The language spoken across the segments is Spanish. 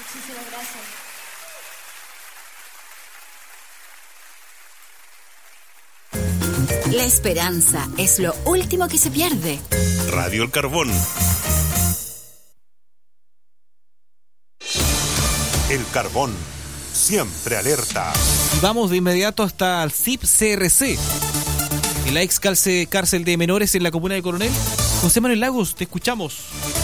Muchísimas gracias. La esperanza es lo último que se pierde. Radio El Carbón. El Carbón, siempre alerta. Y vamos de inmediato hasta el CIP CRC, en la ex cárcel de menores en la comuna de Coronel. José Manuel Lagos, te escuchamos.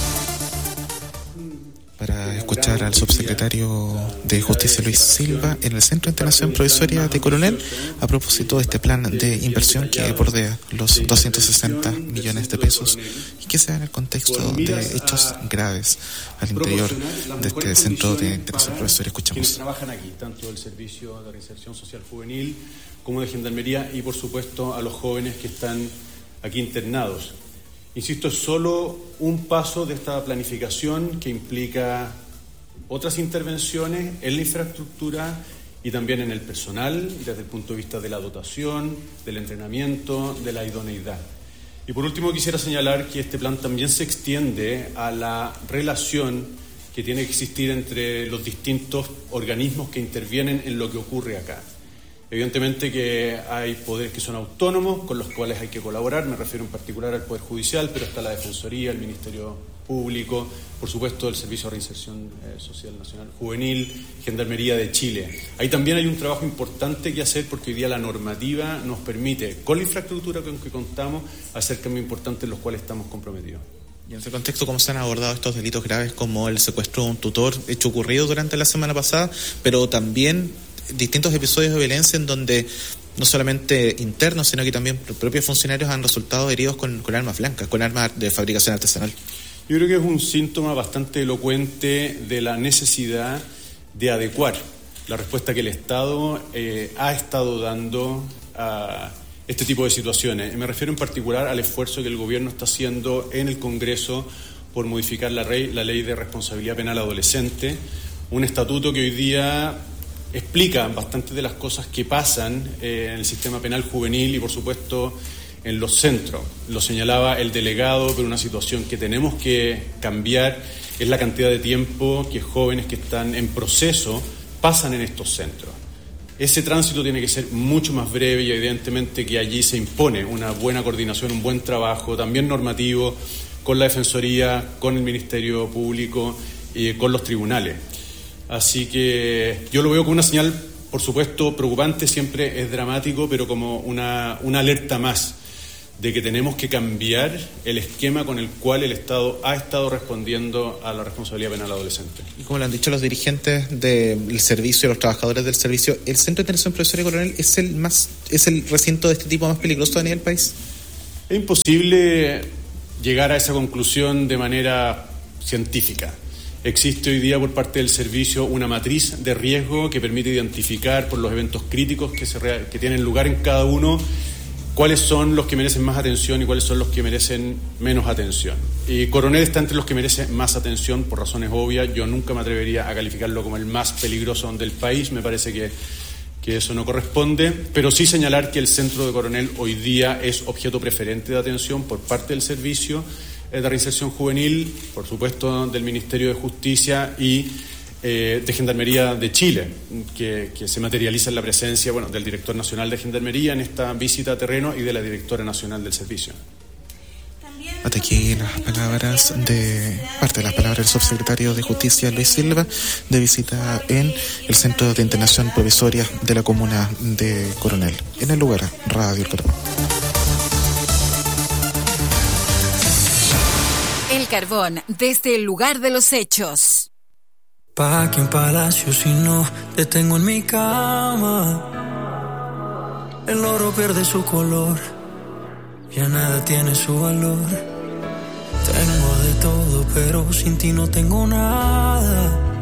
Para escuchar al subsecretario de Justicia Luis Silva en el Centro de Internación Provisoria de Coronel a propósito de este plan de inversión que bordea los 260 millones de pesos y que se da en el contexto de hechos graves al interior de este Centro de Internación Provisoria. Escuchamos. Quienes trabajan aquí, tanto del Servicio de Reinserción Social Juvenil como de Gendarmería y, por supuesto, a los jóvenes que están aquí internados. Insisto, es solo un paso de esta planificación que implica otras intervenciones en la infraestructura y también en el personal, desde el punto de vista de la dotación, del entrenamiento, de la idoneidad. Y por último quisiera señalar que este plan también se extiende a la relación que tiene que existir entre los distintos organismos que intervienen en lo que ocurre acá. Evidentemente que hay poderes que son autónomos, con los cuales hay que colaborar, me refiero en particular al Poder Judicial, pero está la Defensoría, el Ministerio Público, por supuesto el Servicio de Reinserción Social Nacional Juvenil, Gendarmería de Chile. Ahí también hay un trabajo importante que hacer porque hoy día la normativa nos permite, con la infraestructura con que contamos, hacer cambios importantes en los cuales estamos comprometidos. Y en ese contexto, ¿cómo se han abordado estos delitos graves como el secuestro de un tutor, hecho ocurrido durante la semana pasada, pero también distintos episodios de violencia en donde no solamente internos, sino que también propios funcionarios han resultado heridos con armas blancas, con armas de fabricación artesanal? Yo creo que es un síntoma bastante elocuente de la necesidad de adecuar la respuesta que el Estado ha estado dando a este tipo de situaciones. Me refiero en particular al esfuerzo que el Gobierno está haciendo en el Congreso por modificar la ley de responsabilidad penal adolescente, un estatuto que hoy día explica bastantes de las cosas que pasan en el sistema penal juvenil y, por supuesto, en los centros. Lo señalaba el delegado, pero una situación que tenemos que cambiar es la cantidad de tiempo que jóvenes que están en proceso pasan en estos centros. Ese tránsito tiene que ser mucho más breve y evidentemente que allí se impone una buena coordinación, un buen trabajo, también normativo, con la Defensoría, con el Ministerio Público y con los tribunales. Así que yo lo veo como una señal, por supuesto, preocupante, siempre es dramático, pero como una alerta más de que tenemos que cambiar el esquema con el cual el Estado ha estado respondiendo a la responsabilidad penal adolescente. Y como lo han dicho los dirigentes del servicio, los trabajadores del servicio, ¿el Centro de Internación Provisoria Coronel es el recinto de este tipo más peligroso a nivel país? Es imposible llegar a esa conclusión de manera científica. Existe hoy día por parte del servicio una matriz de riesgo que permite identificar por los eventos críticos que tienen lugar en cada uno cuáles son los que merecen más atención y cuáles son los que merecen menos atención. Y Coronel está entre los que merecen más atención por razones obvias. Yo nunca me atrevería a calificarlo como el más peligroso del país, me parece que eso no corresponde, pero sí señalar que el centro de Coronel hoy día es objeto preferente de atención por parte del servicio de reinserción juvenil, por supuesto del Ministerio de Justicia y de Gendarmería de Chile, que se materializa en la presencia del Director Nacional de Gendarmería en esta visita a terreno y de la Directora Nacional del Servicio. Hasta aquí las palabras parte de las palabras del subsecretario de Justicia Luis Silva de visita en el Centro de Internación Provisoria de la comuna de Coronel. En el lugar, Radio El Carbón. El Carbón, desde el lugar de los hechos. Pa' que en palacio si no te tengo en mi cama. El oro pierde su color, ya nada tiene su valor. Tengo de todo pero sin ti no tengo nada.